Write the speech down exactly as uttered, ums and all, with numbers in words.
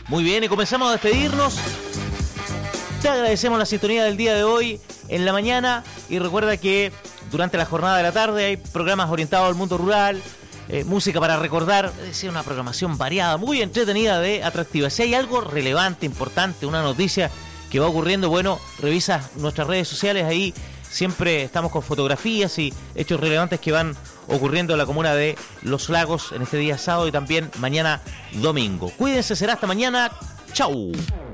Muy bien, y comenzamos a despedirnos. Te agradecemos la sintonía del día de hoy en la mañana y recuerda que durante la jornada de la tarde hay programas orientados al mundo rural, eh, música para recordar, es decir, una programación variada, muy entretenida, de atractiva. Si hay algo relevante, importante, una noticia que va ocurriendo, bueno, revisa nuestras redes sociales, ahí siempre estamos con fotografías y hechos relevantes que van ocurriendo en la comuna de Los Lagos en este día sábado y también mañana domingo. Cuídense, será hasta mañana. Chau.